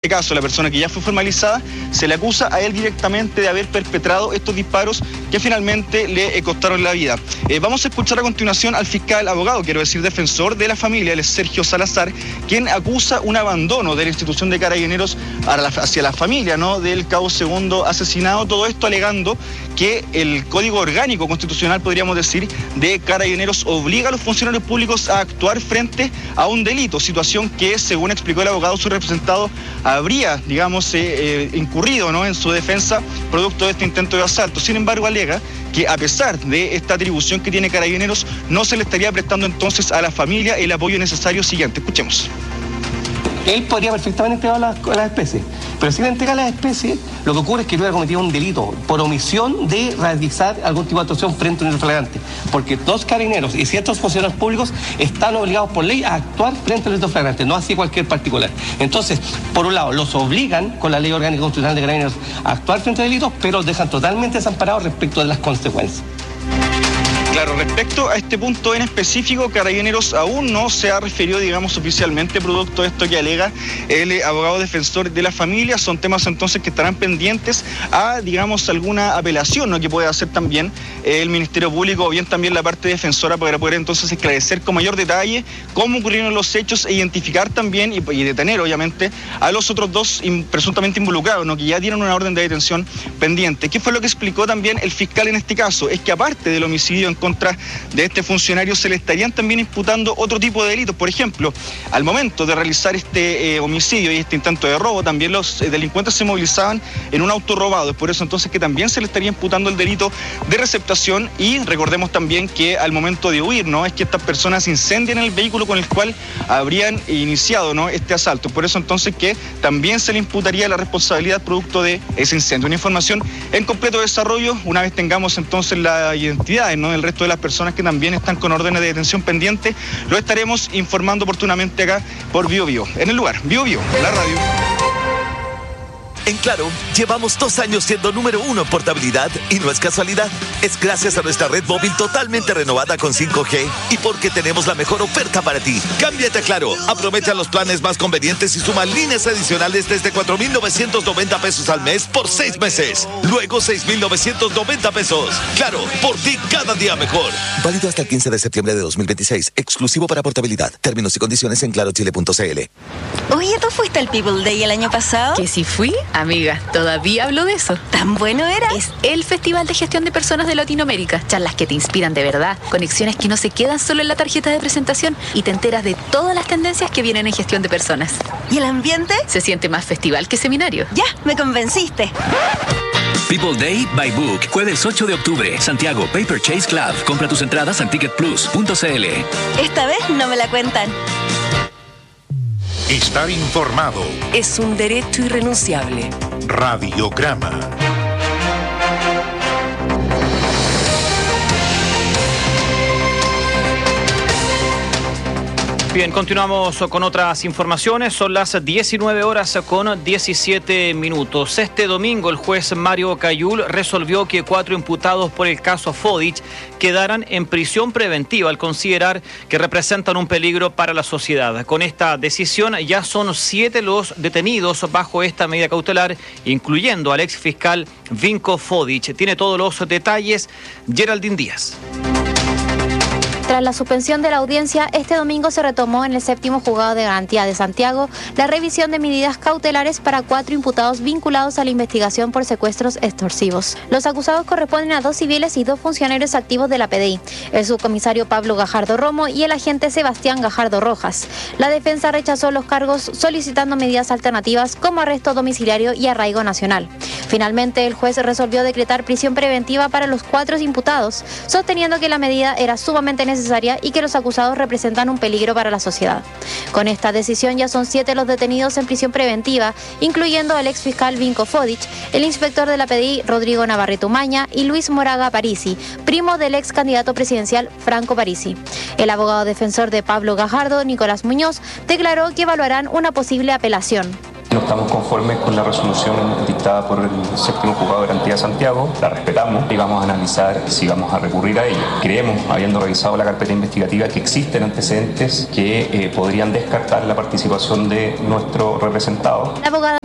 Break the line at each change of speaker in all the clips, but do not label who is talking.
caso la persona que ya fue formalizada, se le acusa a él directamente de haber perpetrado estos disparos que finalmente le costaron la vida. Vamos a escuchar a continuación al fiscal abogado, quiero decir defensor de la familia, él es Sergio Salazar, quien acusa un abandono de la institución de Carabineros hacia la familia, ¿no?, del cabo segundo asesinado, todo esto alegando que el Código Orgánico Constitucional, podríamos decir, de Carabineros obliga a los funcionarios públicos a actuar frente a un delito, situación que, según explicó el abogado, su representado habría, digamos, incurrido, ¿no?, en su defensa producto de este intento de asalto. Sin embargo, alega que a pesar de esta atribución que tiene Carabineros, no se le estaría prestando entonces a la familia el apoyo necesario siguiente. Escuchemos.
Él podría perfectamente entregar las especies, pero si le entrega las especies, lo que ocurre es que hubiera cometido un delito por omisión de realizar algún tipo de actuación frente a un flagrante, porque los carabineros y ciertos funcionarios públicos están obligados por ley a actuar frente al delito flagrante, no así cualquier particular. Entonces, por un lado, los obligan con la ley orgánica constitucional de carabineros a actuar frente a delitos, pero los dejan totalmente desamparados respecto de las consecuencias.
Claro, respecto a este punto en específico, Carabineros aún no se ha referido, digamos, oficialmente producto de esto que alega el abogado defensor de la familia. Son temas entonces que estarán pendientes a, digamos, alguna apelación, ¿no?, que puede hacer también el Ministerio Público o bien también la parte defensora para poder entonces esclarecer con mayor detalle cómo ocurrieron los hechos e identificar también y detener, obviamente, a los otros dos presuntamente involucrados, ¿no?, que ya tienen una orden de detención pendiente. ¿Qué fue lo que explicó también el fiscal en este caso? Es que aparte del homicidio en contra de este funcionario, se le estarían también imputando otro tipo de delitos. Por ejemplo, al momento de realizar este homicidio y este intento de robo, también los delincuentes se movilizaban en un auto robado. Es por eso entonces que también se le estaría imputando el delito de receptación. Y recordemos también que al momento de huir, ¿no?, es que estas personas incendian el vehículo con el cual habrían iniciado, ¿no?, este asalto. Por eso entonces que también se le imputaría la responsabilidad producto de ese incendio. Una información en completo desarrollo, una vez tengamos entonces la identidad, ¿no?, del resto de las personas que también están con órdenes de detención pendiente, lo estaremos informando oportunamente acá por Bio Bio. En el lugar, Bio Bio, la radio.
En Claro, llevamos 2 años siendo número 1 en portabilidad y no es casualidad. Es gracias a nuestra red móvil totalmente renovada con 5G y porque tenemos la mejor oferta para ti. Cámbiate a Claro, aprovecha los planes más convenientes y suma líneas adicionales desde 4,990 pesos al mes por 6 meses. Luego 6,990 pesos. Claro, por ti cada día mejor. Válido hasta el 15 de septiembre de 2026. Exclusivo para portabilidad. Términos y condiciones en clarochile.cl.
Oye, ¿tú fuiste al People Day el año pasado?
¿Que sí fui? Amiga, todavía hablo de eso.
¿Tan bueno era?
Es el Festival de Gestión de Personas de Latinoamérica. Charlas que te inspiran de verdad, conexiones que no se quedan solo en la tarjeta de presentación y te enteras de todas las tendencias que vienen en gestión de personas.
¿Y el ambiente?
Se siente más festival que seminario.
Ya, me convenciste.
People Day by Book, jueves 8 de octubre, Santiago Paper Chase Club. Compra tus entradas en ticketplus.cl.
Esta vez no me la cuentan.
Estar informado.
Es un derecho irrenunciable.
Radiograma.
Bien, continuamos con otras informaciones. Son las 19 horas con 17 minutos. Este domingo el juez Mario Cayul resolvió que 4 imputados por el caso Fodich quedaran en prisión preventiva al considerar que representan un peligro para la sociedad. Con esta decisión ya son 7 los detenidos bajo esta medida cautelar, incluyendo al ex fiscal Vinko Fodich. Tiene todos los detalles Geraldine Díaz.
Tras la suspensión de la audiencia, este domingo se retomó en el 7º Juzgado de Garantía de Santiago la revisión de medidas cautelares para 4 imputados vinculados a la investigación por secuestros extorsivos. Los acusados corresponden a 2 civiles y 2 funcionarios activos de la PDI, el subcomisario Pablo Gajardo Romo y el agente Sebastián Gajardo Rojas. La defensa rechazó los cargos solicitando medidas alternativas como arresto domiciliario y arraigo nacional. Finalmente, el juez resolvió decretar prisión preventiva para los 4 imputados, sosteniendo que la medida era sumamente necesaria y que los acusados representan un peligro para la sociedad. Con esta decisión ya son 7 los detenidos en prisión preventiva, incluyendo al ex fiscal Vinko Fodich, el inspector de la PDI Rodrigo Navarrete Umaña y Luis Moraga Parisi, primo del ex candidato presidencial Franco Parisi. El abogado defensor de Pablo Gajardo, Nicolás Muñoz, declaró que evaluarán una posible apelación.
No estamos conformes con la resolución dictada por el 7º Juzgado de Garantía de Santiago, la respetamos y vamos a analizar si vamos a recurrir a ella. Creemos, habiendo revisado la carpeta investigativa, que existen antecedentes que podrían descartar la participación de nuestro representado.
La abogada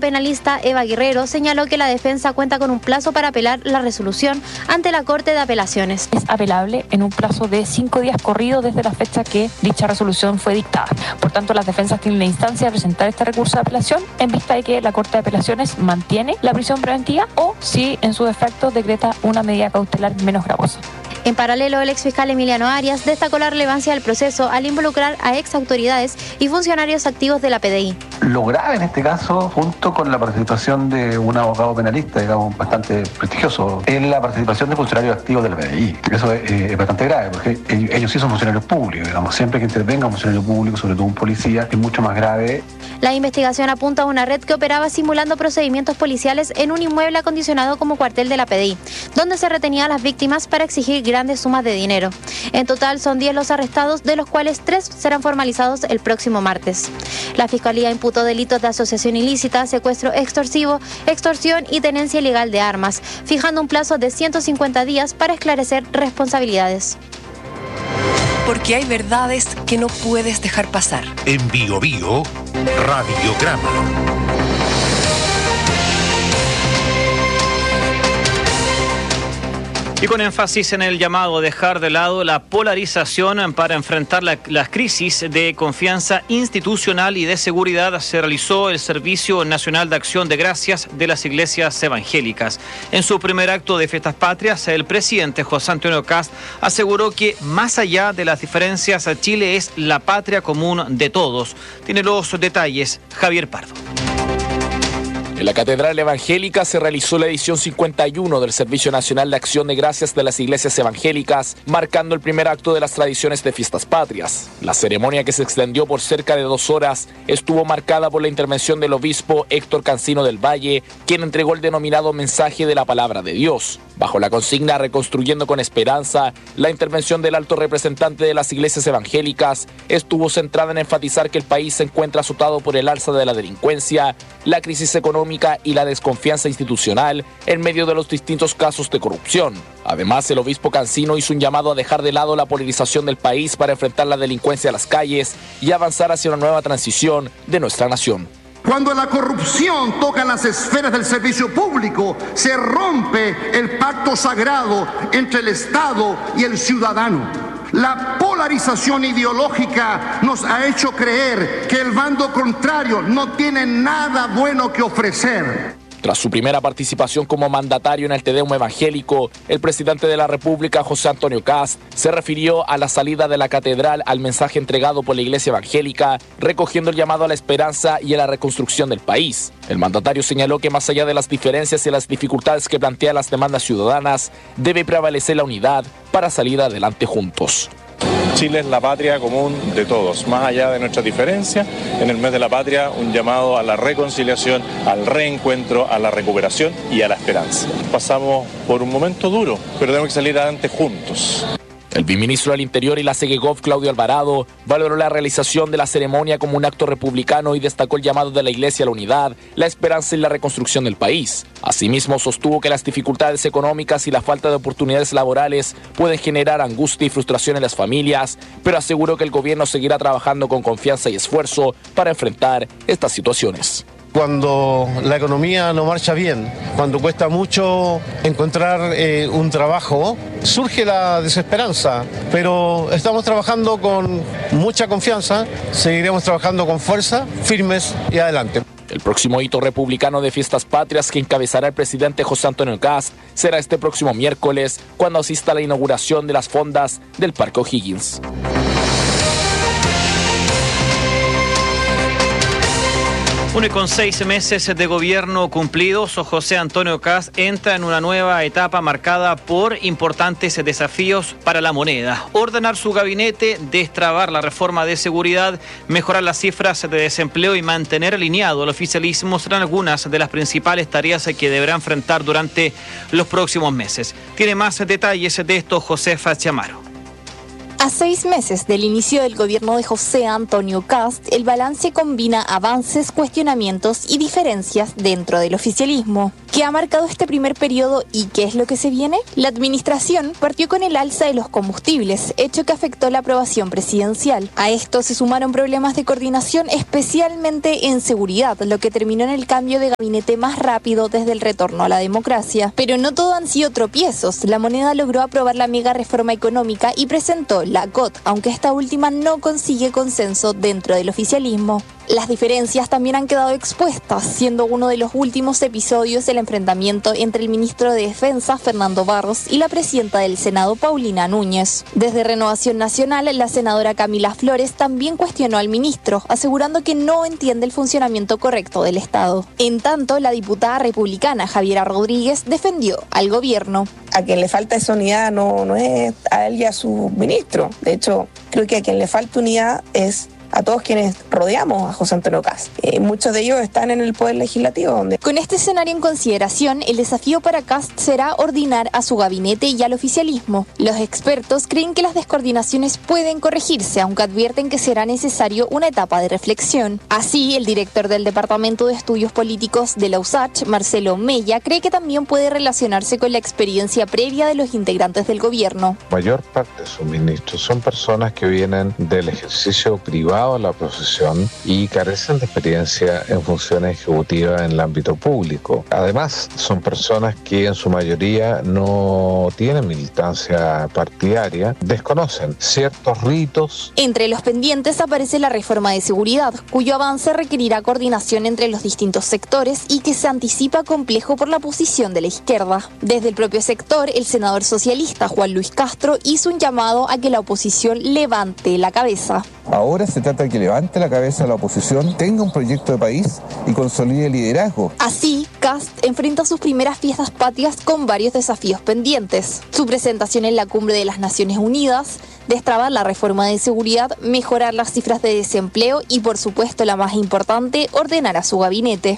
penalista Eva Guerrero señaló que la defensa cuenta con un plazo para apelar la resolución ante la Corte de Apelaciones.
Es apelable en un plazo de 5 días corridos desde la fecha que dicha resolución fue dictada. Por tanto, las defensas tienen la instancia de presentar este recurso de apelación en vista de que la Corte de Apelaciones mantiene la prisión preventiva o, si en su defecto, decreta una medida cautelar menos gravosa.
En paralelo, el exfiscal Emiliano Arias destacó la relevancia del proceso al involucrar a exautoridades y funcionarios activos de la PDI.
Lo grave en este caso, junto con la participación de un abogado penalista, digamos, bastante prestigioso, es la participación de funcionarios activos de la PDI. Eso es bastante grave, porque ellos sí son funcionarios públicos, digamos. Siempre que intervenga un funcionario público, sobre todo un policía, es mucho más grave.
La investigación apunta a una red que operaba simulando procedimientos policiales en un inmueble acondicionado como cuartel de la PDI, donde se retenía a las víctimas para exigir grandes sumas de dinero. En total son 10 los arrestados, de los cuales 3 serán formalizados el próximo martes. La Fiscalía imputó delitos de asociación ilícita, secuestro extorsivo, extorsión y tenencia ilegal de armas, fijando un plazo de 150 días para esclarecer responsabilidades.
Porque hay verdades que no puedes dejar pasar.
En Bio Bio, Radiograma.
Y con énfasis en el llamado a dejar de lado la polarización para enfrentar las crisis de confianza institucional y de seguridad, se realizó el Servicio Nacional de Acción de Gracias de las Iglesias Evangélicas. En su primer acto de Fiestas Patrias, el presidente José Antonio Kast aseguró que más allá de las diferencias, Chile es la patria común de todos. Tiene los detalles Javier Pardo.
En la Catedral Evangélica se realizó la edición 51 del Servicio Nacional de Acción de Gracias de las Iglesias Evangélicas, marcando el primer acto de las tradiciones de Fiestas Patrias. La ceremonia, que se extendió por cerca de 2 horas, estuvo marcada por la intervención del obispo Héctor Cancino del Valle, quien entregó el denominado mensaje de la palabra de Dios. Bajo la consigna Reconstruyendo con Esperanza, la intervención del alto representante de las iglesias evangélicas estuvo centrada en enfatizar que el país se encuentra azotado por el alza de la delincuencia, la crisis económica y la desconfianza institucional en medio de los distintos casos de corrupción. Además, el obispo Cancino hizo un llamado a dejar de lado la polarización del país para enfrentar la delincuencia a las calles y avanzar hacia una nueva transición de nuestra nación.
Cuando la corrupción toca las esferas del servicio público, se rompe el pacto sagrado entre el Estado y el ciudadano. La polarización ideológica nos ha hecho creer que el bando contrario no tiene nada bueno que ofrecer.
Tras su primera participación como mandatario en el Te Deum evangélico, el presidente de la República, José Antonio Kast, se refirió a la salida de la catedral al mensaje entregado por la Iglesia Evangélica, recogiendo el llamado a la esperanza y a la reconstrucción del país. El mandatario señaló que más allá de las diferencias y las dificultades que plantean las demandas ciudadanas, debe prevalecer la unidad para salir adelante juntos.
Chile es la patria común de todos, más allá de nuestras diferencias. En el mes de la patria, un llamado a la reconciliación, al reencuentro, a la recuperación y a la esperanza. Pasamos por un momento duro, pero tenemos que salir adelante juntos.
El viceministro del Interior y la CEGEGOV, Claudio Alvarado, valoró la realización de la ceremonia como un acto republicano y destacó el llamado de la Iglesia a la unidad, la esperanza y la reconstrucción del país. Asimismo, sostuvo que las dificultades económicas y la falta de oportunidades laborales pueden generar angustia y frustración en las familias, pero aseguró que el gobierno seguirá trabajando con confianza y esfuerzo para enfrentar estas situaciones.
Cuando la economía no marcha bien, cuando cuesta mucho encontrar un trabajo, surge la desesperanza, pero estamos trabajando con mucha confianza, seguiremos trabajando con fuerza, firmes y adelante.
El próximo hito republicano de Fiestas Patrias que encabezará el presidente José Antonio Kast será este próximo miércoles, cuando asista a la inauguración de las fondas del Parque O'Higgins.
1,6 meses de gobierno cumplidos, José Antonio Kast entra en una nueva etapa marcada por importantes desafíos para la moneda. Ordenar su gabinete, destrabar la reforma de seguridad, mejorar las cifras de desempleo y mantener alineado el oficialismo serán algunas de las principales tareas que deberá enfrentar durante los próximos meses. Tiene más detalles de esto Josefa Chamaro.
A 6 meses del inicio del gobierno de José Antonio Kast, el balance combina avances, cuestionamientos y diferencias dentro del oficialismo. ¿Qué ha marcado este primer periodo y qué es lo que se viene? La administración partió con el alza de los combustibles, hecho que afectó la aprobación presidencial. A esto se sumaron problemas de coordinación, especialmente en seguridad, lo que terminó en el cambio de gabinete más rápido desde el retorno a la democracia. Pero no todo han sido tropiezos. La Moneda logró aprobar la mega reforma económica y presentó la GOT, aunque esta última no consigue consenso dentro del oficialismo. Las diferencias también han quedado expuestas, siendo uno de los últimos episodios el enfrentamiento entre el ministro de Defensa, Fernando Barros, y la presidenta del Senado, Paulina Núñez. Desde Renovación Nacional, la senadora Camila Flores también cuestionó al ministro, asegurando que no entiende el funcionamiento correcto del Estado. En tanto, la diputada republicana Javiera Rodríguez defendió al gobierno.
A quien le falta esa unidad no es a él y a su ministro. De hecho, creo que a quien le falta unidad es a todos quienes rodeamos a José Antonio Kast. Muchos de ellos están en el Poder Legislativo.
Con este escenario en consideración, el desafío para Kast será ordenar a su gabinete y al oficialismo. Los expertos creen que las descoordinaciones pueden corregirse, aunque advierten que será necesario una etapa de reflexión. Así, el director del Departamento de Estudios Políticos de la USACH, Marcelo Mella, cree que también puede relacionarse con la experiencia previa de los integrantes del gobierno.
Mayor parte de sus ministros son personas que vienen del ejercicio privado a la profesión y carecen de experiencia en funciones ejecutivas en el ámbito público. Además, son personas que en su mayoría no tienen militancia partidaria, desconocen ciertos ritos.
Entre los pendientes aparece la reforma de seguridad, cuyo avance requerirá coordinación entre los distintos sectores y que se anticipa complejo por la posición de la izquierda. Desde el propio sector, el senador socialista Juan Luis Castro hizo un llamado a que la oposición levante la cabeza.
Ahora se trata de que levante la cabeza la oposición, tenga un proyecto de país y consolide el liderazgo.
Así, Kast enfrenta sus primeras fiestas patrias con varios desafíos pendientes. Su presentación en la Cumbre de las Naciones Unidas, destrabar la reforma de seguridad, mejorar las cifras de desempleo y, por supuesto, la más importante, ordenar a su gabinete.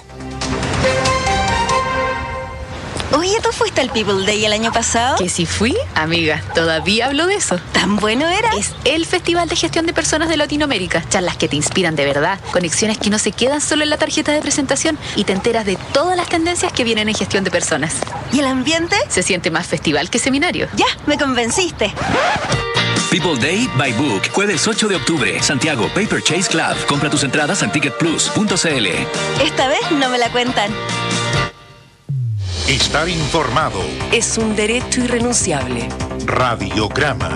Oye, ¿tú fuiste al People Day el año pasado?
¿Que si fui? Amiga, todavía hablo de eso.
¿Tan bueno era?
Es el Festival de Gestión de Personas de Latinoamérica. Charlas que te inspiran de verdad, conexiones que no se quedan solo en la tarjeta de presentación y te enteras de todas las tendencias que vienen en gestión de personas.
¿Y el ambiente?
Se siente más festival que seminario.
Ya, me convenciste.
People Day by Book, jueves 8 de octubre, Santiago, Paper Chase Club. Compra tus entradas en ticketplus.cl.
Esta vez no me la cuentan.
Estar informado
es un derecho irrenunciable.
Radiograma.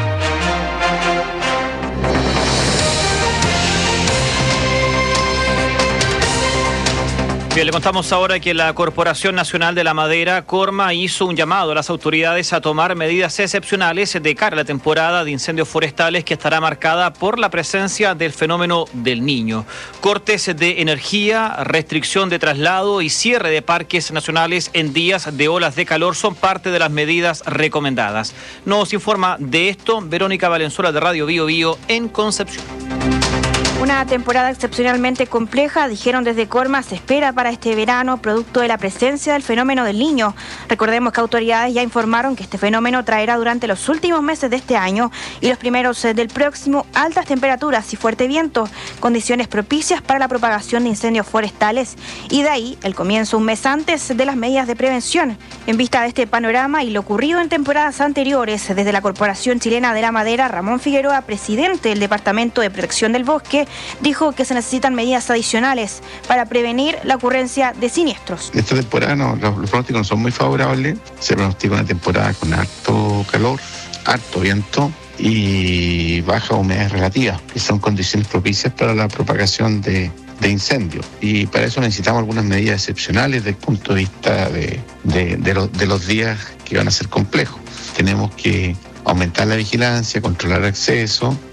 Bien, le contamos ahora que la Corporación Nacional de la Madera, Corma, hizo un llamado a las autoridades a tomar medidas excepcionales de cara a la temporada de incendios forestales que estará marcada por la presencia del fenómeno del Niño. Cortes de energía, restricción de traslado y cierre de parques nacionales en días de olas de calor son parte de las medidas recomendadas. Nos informa de esto Verónica Valenzuela de Radio Bio Bio en Concepción.
Una temporada excepcionalmente compleja, dijeron desde Corma, se espera para este verano, producto de la presencia del fenómeno del Niño. Recordemos que autoridades ya informaron que este fenómeno traerá durante los últimos meses de este año y los primeros del próximo altas temperaturas y fuerte viento, condiciones propicias para la propagación de incendios forestales y de ahí el comienzo un mes antes de las medidas de prevención. En vista de este panorama y lo ocurrido en temporadas anteriores, desde la Corporación Chilena de la Madera, Ramón Figueroa, presidente del Departamento de Protección del Bosque, dijo que se necesitan medidas adicionales para prevenir la ocurrencia de siniestros.
Esta temporada los pronósticos no son muy favorables. Se pronostica una temporada con harto calor, harto viento y baja humedad relativa, que son condiciones propicias para la propagación de incendios. Y para eso necesitamos algunas medidas excepcionales desde el punto de vista de los días que van a ser complejos. Tenemos que aumentar la vigilancia, controlar acceso,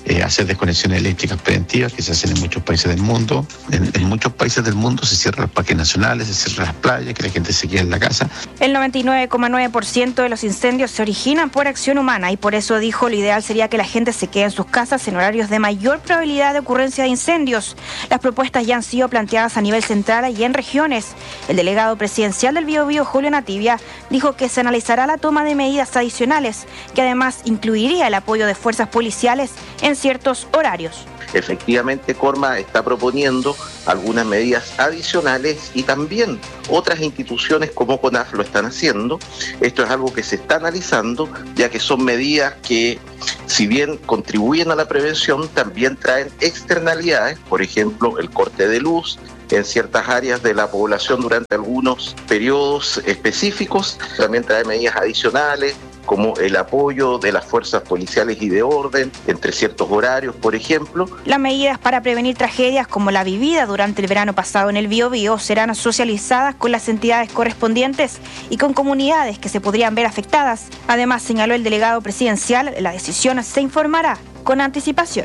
hacer desconexiones eléctricas preventivas que se hacen en muchos países del mundo. En muchos países del mundo se cierran los parques nacionales, se cierran las playas, que la gente se quede en la casa.
El 99,9% de los incendios se originan por acción humana y por eso dijo, lo ideal sería que la gente se quede en sus casas en horarios de mayor probabilidad de ocurrencia de incendios. Las propuestas ya han sido planteadas a nivel central y en regiones. El delegado presidencial del Biobío, Julio Nativia, dijo que se analizará la toma de medidas adicionales, que además incluiría el apoyo de fuerzas policiales en ciertos horarios.
Efectivamente, Corma está proponiendo algunas medidas adicionales y también otras instituciones como CONAF lo están haciendo. Esto es algo que se está analizando, ya que son medidas que, si bien contribuyen a la prevención, también traen externalidades, por ejemplo, el corte de luz en ciertas áreas de la población durante algunos periodos específicos. También trae medidas adicionales, como el apoyo de las fuerzas policiales y de orden entre ciertos horarios, por ejemplo.
Las medidas para prevenir tragedias como la vivida durante el verano pasado en el Biobío serán socializadas con las entidades correspondientes y con comunidades que se podrían ver afectadas. Además, señaló el delegado presidencial, la decisión se informará con anticipación.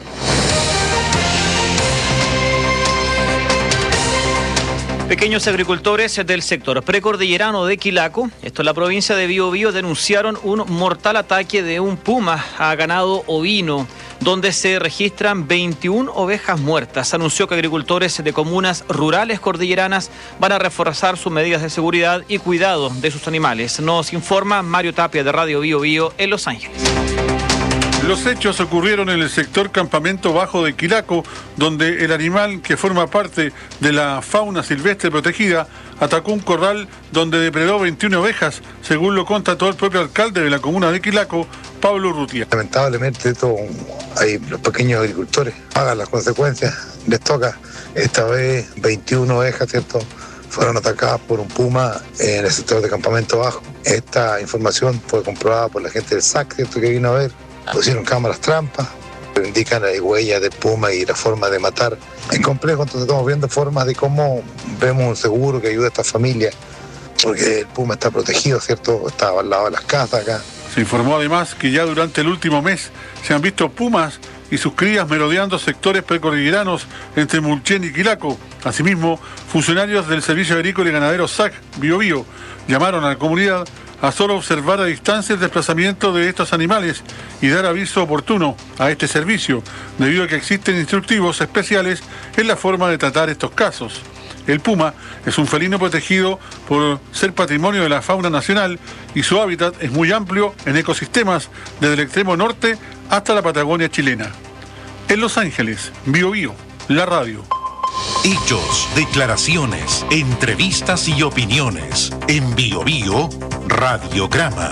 Pequeños agricultores del sector precordillerano de Quilaco, esto en la provincia de Biobío, denunciaron un mortal ataque de un puma a ganado ovino, donde se registran 21 ovejas muertas. Anunció que agricultores de comunas rurales cordilleranas van a reforzar sus medidas de seguridad y cuidado de sus animales. Nos informa Mario Tapia de Radio Biobío en Los Ángeles.
Los hechos ocurrieron en el sector Campamento Bajo de Quilaco, donde el animal que forma parte de la fauna silvestre protegida atacó un corral donde depredó 21 ovejas, según lo constató el propio alcalde de la comuna de Quilaco, Pablo Urrutia.
Lamentablemente hay los pequeños agricultores, pagan las consecuencias, les toca. Esta vez 21 ovejas, ¿cierto?, fueron atacadas por un puma en el sector de Campamento Bajo. Esta información fue comprobada por la gente del SAC, ¿cierto?, que vino a ver. Pusieron cámaras trampas, indican las huellas del puma y la forma de matar. Es complejo, entonces estamos viendo formas de cómo vemos un seguro que ayude a esta familia, porque el puma está protegido, ¿cierto? Está al lado de las casas acá.
Se informó además que ya durante el último mes se han visto pumas y sus crías merodeando sectores precordilleranos entre Mulchen y Quilaco. Asimismo, funcionarios del Servicio Agrícola y Ganadero SAC Biobío llamaron a la comunidad a solo observar a distancia el desplazamiento de estos animales y dar aviso oportuno a este servicio, debido a que existen instructivos especiales en la forma de tratar estos casos. El puma es un felino protegido por ser patrimonio de la fauna nacional y su hábitat es muy amplio en ecosistemas desde el extremo norte hasta la Patagonia chilena. En Los Ángeles, Biobío, la radio.
Hechos, declaraciones, entrevistas y opiniones. En Biobío, Radiograma.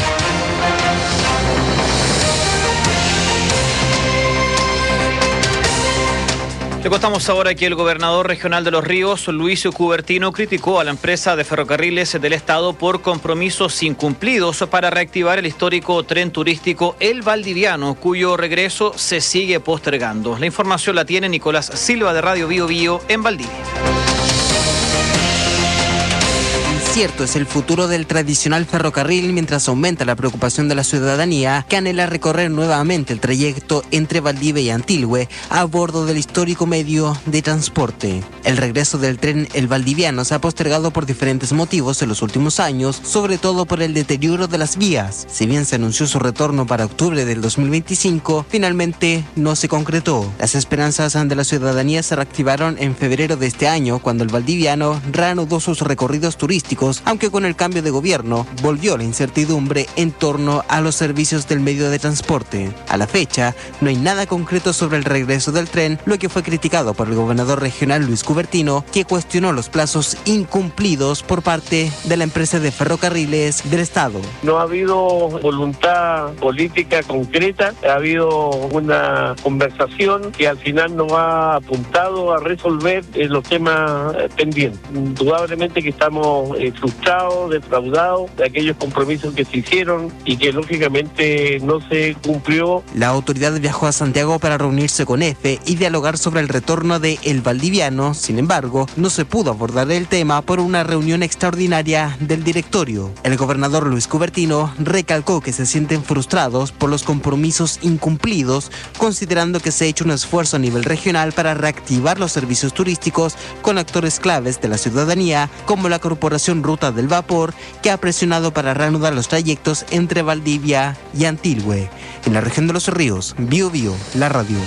Le contamos ahora que el gobernador regional de Los Ríos, Luis Cubertino, criticó a la empresa de ferrocarriles del Estado por compromisos incumplidos para reactivar el histórico tren turístico El Valdiviano, cuyo regreso se sigue postergando. La información la tiene Nicolás Silva de Radio Biobío en Valdivia.
Incierto es el futuro del tradicional ferrocarril mientras aumenta la preocupación de la ciudadanía que anhela recorrer nuevamente el trayecto entre Valdivia y Antilhue a bordo del histórico medio de transporte. El regreso del tren El Valdiviano se ha postergado por diferentes motivos en los últimos años, sobre todo por el deterioro de las vías. Si bien se anunció su retorno para octubre del 2025, finalmente no se concretó. Las esperanzas de la ciudadanía se reactivaron en febrero de este año, cuando el Valdiviano reanudó sus recorridos turísticos, aunque con el cambio de gobierno volvió la incertidumbre en torno a los servicios del medio de transporte. A la fecha, no hay nada concreto sobre el regreso del tren, lo que fue criticado por el gobernador regional Luis Cubertino, que cuestionó los plazos incumplidos por parte de la empresa de ferrocarriles del Estado.
No ha habido voluntad política concreta, ha habido una conversación que al final no ha apuntado a resolver los temas pendientes. Indudablemente que estamos frustrados, defraudados de aquellos compromisos que se hicieron y que lógicamente no se cumplió.
La autoridad viajó a Santiago para reunirse con EFE y dialogar sobre el retorno de El Valdiviano. Sin embargo, no se pudo abordar el tema por una reunión extraordinaria del directorio. El gobernador Luis Cubertino recalcó que se sienten frustrados por los compromisos incumplidos, considerando que se ha hecho un esfuerzo a nivel regional para reactivar los servicios turísticos con actores claves de la ciudadanía, como la Corporación Ruta del Vapor, que ha presionado para reanudar los trayectos entre Valdivia y Antilhue. En la región de Los Ríos, Bio Bio, la radio.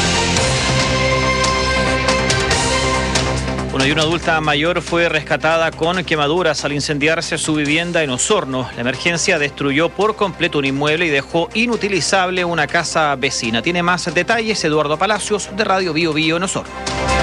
Bueno, y una adulta mayor fue rescatada con quemaduras al incendiarse su vivienda en Osorno. La emergencia destruyó por completo un inmueble y dejó inutilizable una casa vecina. Tiene más detalles Eduardo Palacios, de Radio Bio Bio en Osorno.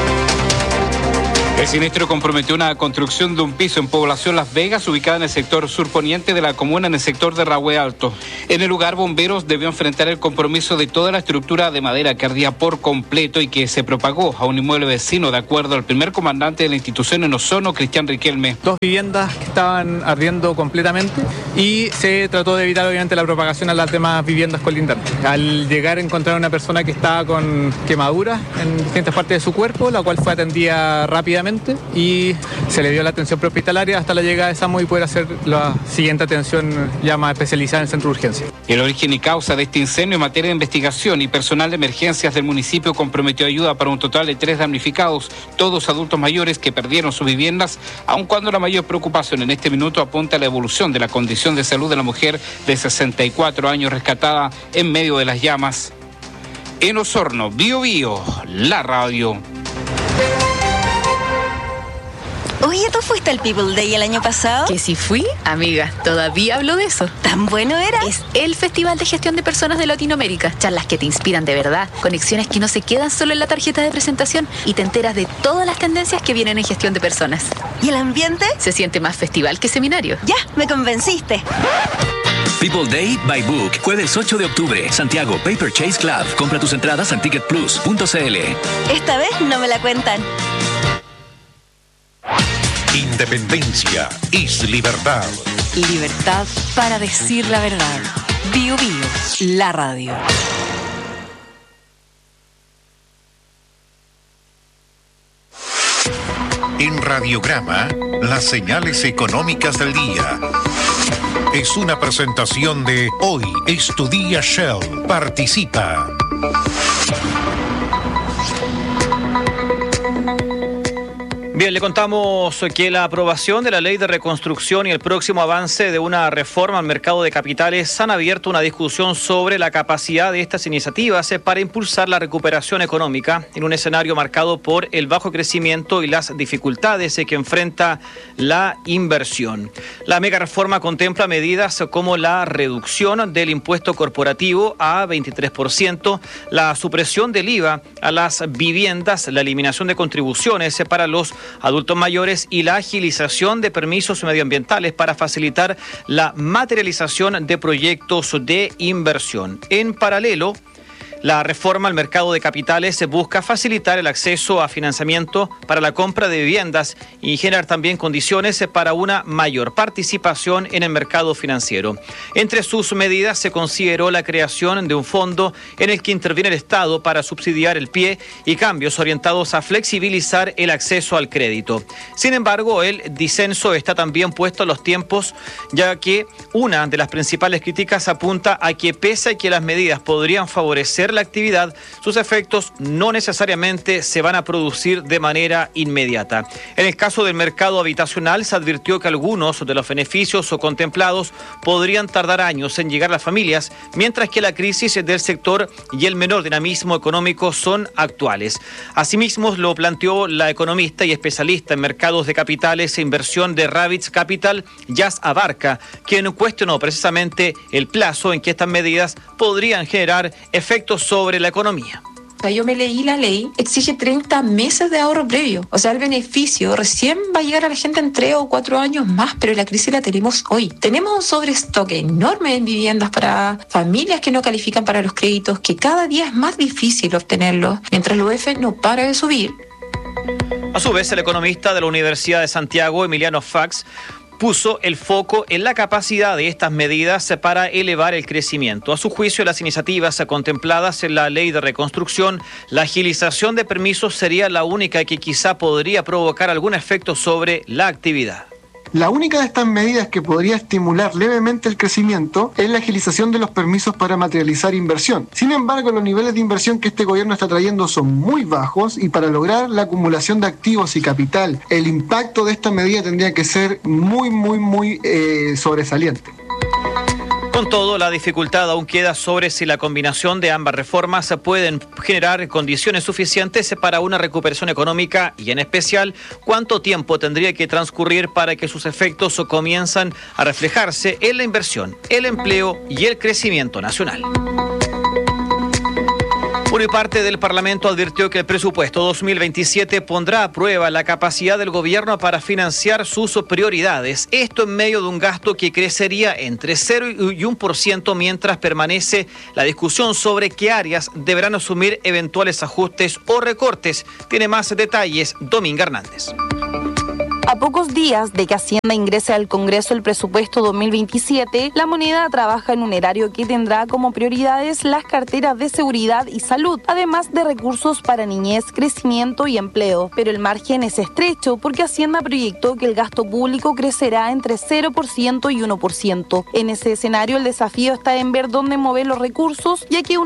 El siniestro comprometió una construcción de un piso en población Las Vegas, ubicada en el sector surponiente de la comuna, en el sector de Rahue Alto. En el lugar, bomberos debió enfrentar el compromiso de toda la estructura de madera que ardía por completo y que se propagó a un inmueble vecino, de acuerdo al primer comandante de la institución en Osorno, Cristian Riquelme.
2 viviendas que estaban ardiendo completamente y se trató de evitar obviamente la propagación a las demás viviendas colindantes. Al llegar encontraron a una persona que estaba con quemaduras en distintas partes de su cuerpo, la cual fue atendida rápidamente y se le dio la atención prehospitalaria hasta la llegada de SAMU y poder hacer la siguiente atención ya más especializada en el centro de urgencia.
El origen y causa de este incendio en materia de investigación y personal de emergencias del municipio comprometió ayuda para un total de 3 damnificados, todos adultos mayores que perdieron sus viviendas, aun cuando la mayor preocupación en este minuto apunta a la evolución de la condición de salud de la mujer de 64 años rescatada en medio de las llamas. En Osorno, Bio Bio, la radio.
Oye, ¿tú fuiste al People Day el año pasado?
Que si fui, amiga, todavía hablo de eso.
¿Tan bueno era?
Es el Festival de Gestión de Personas de Latinoamérica. Charlas que te inspiran de verdad, conexiones que no se quedan solo en la tarjeta de presentación y te enteras de todas las tendencias que vienen en gestión de personas.
¿Y el ambiente?
Se siente más festival que seminario.
Ya, me convenciste.
People Day by Book, jueves 8 de octubre, Santiago, Paper Chase Club. Compra tus entradas en ticketplus.cl.
Esta vez no me la cuentan.
Independencia es libertad.
Libertad para decir la verdad. Bio Bio, la radio.
En Radiograma, las señales económicas del día. Es una presentación de Hoy es tu día Shell. Participa.
Bien, le contamos que la aprobación de la Ley de Reconstrucción y el próximo avance de una reforma al mercado de capitales han abierto una discusión sobre la capacidad de estas iniciativas para impulsar la recuperación económica en un escenario marcado por el bajo crecimiento y las dificultades que enfrenta la inversión. La mega reforma contempla medidas como la reducción del impuesto corporativo a 23%, la supresión del IVA a las viviendas, la eliminación de contribuciones para los adultos mayores y la agilización de permisos medioambientales para facilitar la materialización de proyectos de inversión. En paralelo, la reforma al mercado de capitales busca facilitar el acceso a financiamiento para la compra de viviendas y generar también condiciones para una mayor participación en el mercado financiero. Entre sus medidas se consideró la creación de un fondo en el que interviene el Estado para subsidiar el pie y cambios orientados a flexibilizar el acceso al crédito. Sin embargo, el disenso está también puesto a los tiempos, ya que una de las principales críticas apunta a que pese a que las medidas podrían favorecer la actividad, sus efectos no necesariamente se van a producir de manera inmediata. En el caso del mercado habitacional, se advirtió que algunos de los beneficios contemplados podrían tardar años en llegar a las familias, mientras que la crisis del sector y el menor dinamismo económico son actuales. Asimismo, lo planteó la economista y especialista en mercados de capitales e inversión de Ravitz Capital, Jazz Abarca, quien cuestionó precisamente el plazo en que estas medidas podrían generar efectos sobre la economía.
Yo me leí la ley, exige 30 meses de ahorro previo. O sea, el beneficio recién va a llegar a la gente en 3 o 4 años más, pero la crisis la tenemos hoy. Tenemos un sobrestoque enorme en viviendas para familias que no califican para los créditos, que cada día es más difícil obtenerlos, mientras el UF no para de subir.
A su vez, el economista de la Universidad de Santiago, Emiliano Fax, puso el foco en la capacidad de estas medidas para elevar el crecimiento. A su juicio, las iniciativas contempladas en la ley de reconstrucción, la agilización de permisos sería la única que quizá podría provocar algún efecto sobre la actividad.
La única de estas medidas que podría estimular levemente el crecimiento es la agilización de los permisos para materializar inversión. Sin embargo, los niveles de inversión que este gobierno está trayendo son muy bajos y para lograr la acumulación de activos y capital, el impacto de esta medida tendría que ser muy sobresaliente.
Con todo, la dificultad aún queda sobre si la combinación de ambas reformas pueden generar condiciones suficientes para una recuperación económica y, en especial, cuánto tiempo tendría que transcurrir para que sus efectos comiencen a reflejarse en la inversión, el empleo y el crecimiento nacional. Una parte del Parlamento advirtió que el presupuesto 2027 pondrá a prueba la capacidad del gobierno para financiar sus prioridades. Esto en medio de un gasto que crecería entre 0 y 1% mientras permanece la discusión sobre qué áreas deberán asumir eventuales ajustes o recortes. Tiene más detalles Dominga Hernández.
A pocos días de que Hacienda ingrese al Congreso el presupuesto 2027, la moneda trabaja en un erario que tendrá como prioridades las carteras de seguridad y salud, además de recursos para niñez, crecimiento y empleo. Pero el margen es estrecho porque Hacienda proyectó que el gasto público crecerá entre 0% y 1%. En ese escenario, el desafío está en ver dónde mover los recursos, ya que un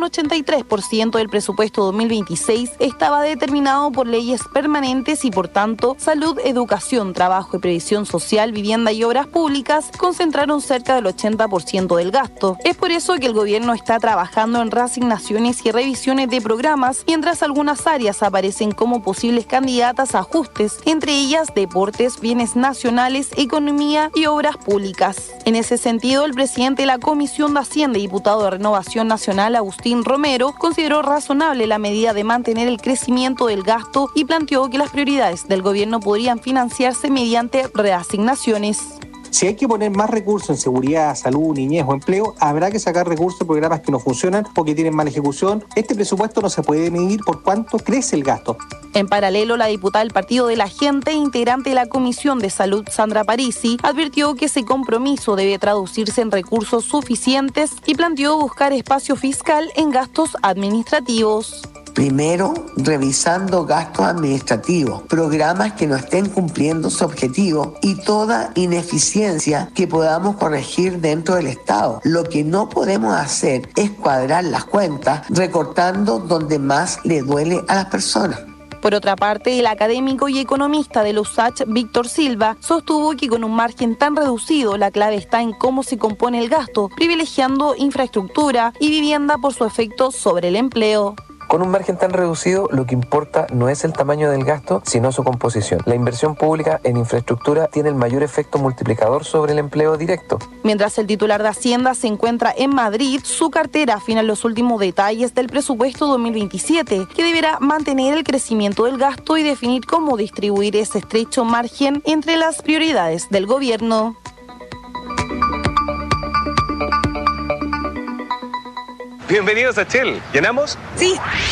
83% del presupuesto 2026 estaba determinado por leyes permanentes y, por tanto, salud, educación, trabajo y previsión social, vivienda y obras públicas concentraron cerca del 80% del gasto. Es por eso que el gobierno está trabajando en reasignaciones y revisiones de programas, mientras algunas áreas aparecen como posibles candidatas a ajustes, entre ellas deportes, bienes nacionales, economía y obras públicas. En ese sentido, el presidente de la Comisión de Hacienda y diputado de Renovación Nacional, Agustín Romero, consideró razonable la medida de mantener el crecimiento del gasto y planteó que las prioridades del gobierno podrían financiarse mediante reasignaciones.
Si hay que poner más recursos en seguridad, salud, niñez o empleo, habrá que sacar recursos de programas que no funcionan o que tienen mala ejecución. Este presupuesto no se puede medir por cuánto crece el gasto.
En paralelo, la diputada del Partido de la Gente e integrante de la Comisión de Salud, Sandra Parisi, advirtió que ese compromiso debe traducirse en recursos suficientes y planteó buscar espacio fiscal en gastos administrativos.
Primero, revisando gastos administrativos, programas que no estén cumpliendo su objetivo y toda ineficiencia que podamos corregir dentro del Estado. Lo que no podemos hacer es cuadrar las cuentas recortando donde más le duele a las personas.
Por otra parte, el académico y economista de la USACH, Víctor Silva, sostuvo que con un margen tan reducido, la clave está en cómo se compone el gasto, privilegiando infraestructura y vivienda por su efecto sobre el empleo.
Con un margen tan reducido, lo que importa no es el tamaño del gasto, sino su composición. La inversión pública en infraestructura tiene el mayor efecto multiplicador sobre el empleo directo.
Mientras el titular de Hacienda se encuentra en Madrid, su cartera afina los últimos detalles del presupuesto 2027, que deberá mantener el crecimiento del gasto y definir cómo distribuir ese estrecho margen entre las prioridades del gobierno.
Bienvenidos a Shell. ¿Llenamos?
Sí.